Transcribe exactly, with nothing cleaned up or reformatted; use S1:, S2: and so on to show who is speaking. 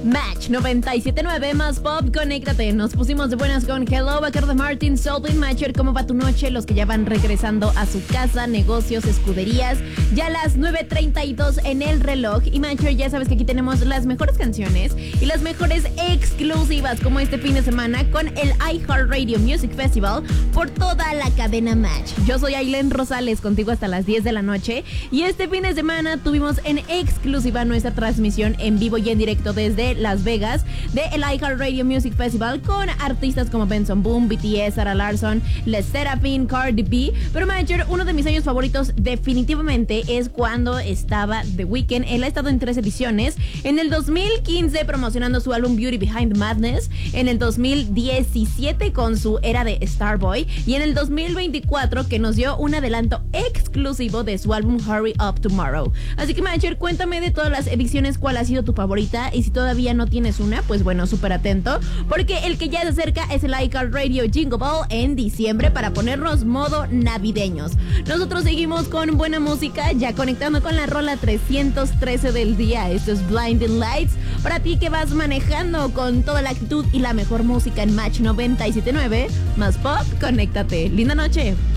S1: Match noventa y siete punto nueve más pop, conéctate. Nos pusimos de buenas con Hello, Baker de Martin, Soulblin Matcher. ¿Cómo va tu noche? Los que ya van regresando a su casa, negocios, escuderías. Ya las nueve treinta y dos en el reloj. Y Matcher, ya sabes que aquí tenemos las mejores canciones y las mejores exclusivas, como este fin de semana con el iHeartRadio Music Festival por toda la cadena Match. Yo soy Ailén Rosales, contigo hasta las diez de la noche. Y este fin de semana tuvimos en exclusiva nuestra transmisión en vivo y en directo desde Las Vegas de el iHeartRadio Music Festival con artistas como Benson Boone, B T S, Sarah Larsson, Les Seraphine, Cardi B. Pero Manager, uno de mis años favoritos definitivamente es cuando estaba The Weeknd. Él ha estado en tres ediciones. En el dos mil quince promocionando su álbum Beauty Behind Madness, en el dos mil diecisiete con su era de Starboy y en el dos mil veinticuatro que nos dio un adelanto exclusivo de su álbum Hurry Up Tomorrow. Así que Manager, cuéntame de todas las ediciones cuál ha sido tu favorita y si todavía no tienes una, pues bueno, súper atento, porque el que ya se acerca es el iHeartRadio Jingle Ball en diciembre para ponernos modo navideños. Nosotros seguimos con buena música, ya conectando con la rola trescientos trece del día. Esto es Blinding Lights, para ti que vas manejando con toda la actitud y la mejor música en Match noventa y siete punto nueve, más pop, conéctate. Linda noche.